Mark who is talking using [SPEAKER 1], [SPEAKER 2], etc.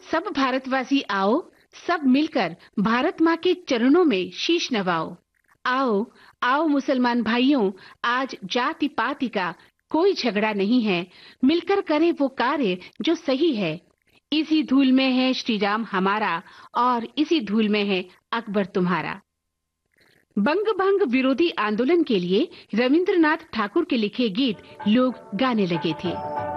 [SPEAKER 1] सब भारतवासी आओ, सब मिलकर भारत माँ के चरणों में शीश नवाओ। आओ, आओ मुसलमान भाइयों, आज जाति पाति का कोई झगड़ा नहीं है, मिलकर करें वो कार्य जो सही है। इसी धूल में है श्री राम हमारा, और इसी धूल में है अकबर तुम्हारा। बंग भंग विरोधी आंदोलन के लिए रविंद्रनाथ ठाकुर के लिखे गीत लोग गाने लगे थे।